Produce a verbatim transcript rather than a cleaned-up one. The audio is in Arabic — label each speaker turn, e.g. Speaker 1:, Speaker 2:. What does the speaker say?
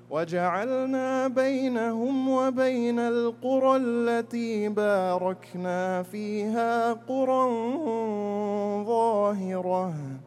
Speaker 1: وجعلنا بينهم وبين القرى التي باركنا فيها قرى ظاهرة